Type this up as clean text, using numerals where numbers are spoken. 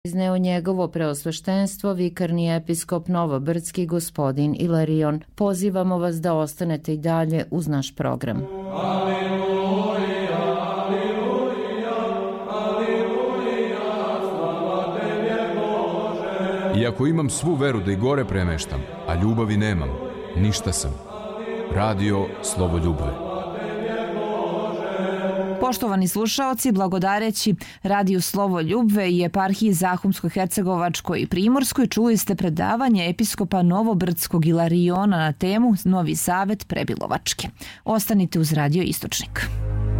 Izneo njegovo preosveštenstvo, vikarni episkop Novobrdski gospodin Ilarion. Pozivamo vas da ostanete i dalje uz naš program. Iako imam svu veru da i gore premeštam, a ljubavi nemam, ništa sam. Radio Slovo Ljubve. Poštovani slušaoci, blagodareći Radiju Slovo Ljubve i eparhiji Zahumsko-Hercegovačkoj i Primorskoj, čuli ste predavanje episkopa Novobrdskog Ilariona na temu Novi Savet Prebilovački. Ostanite uz Radio Istočnik.